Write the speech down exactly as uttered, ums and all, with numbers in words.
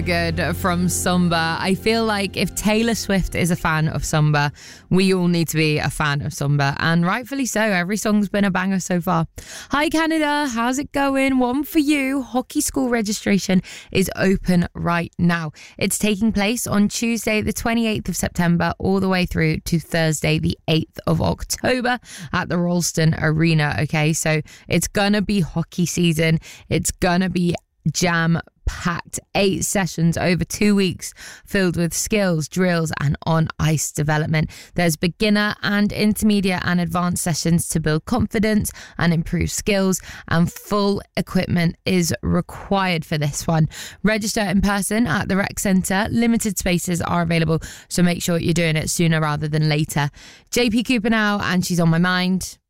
Good from Sumba. I feel like if Taylor Swift is a fan of Sumba, we all need to be a fan of Sumba, and rightfully so. Every song's been a banger so far. Hi Canada, how's it going? One for you. Hockey school registration is open right now. It's taking place on Tuesday the twenty-eighth of September all the way through to Thursday the eighth of October at the Ralston Arena. Okay, so it's gonna be hockey season. It's gonna be jam packed. Eight sessions over two weeks filled with skills, drills and on-ice development. There's beginner and intermediate and advanced sessions to build confidence and improve skills, and full equipment is required for this one. Register in person at the rec centre. Limited spaces are available, so make sure you're doing it sooner rather than later. J P Cooper now, and she's on my mind.